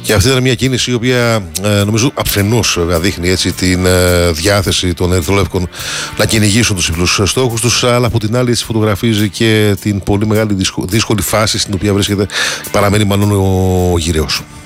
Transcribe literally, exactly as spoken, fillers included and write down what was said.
Και αυτή ήταν μια κίνηση η οποία ε, νομίζω αφενός βέβαια δείχνει έτσι την ε, διάθεση των ερυθρόλευκων να κυνηγήσουν τους υψηλούς στόχους τους, αλλά από την άλλη έτσι φωτογραφίζει και την πολύ μεγάλη δύσκολη φάση στην οποία βρίσκεται, παραμένει μάλλον ο γυραιός.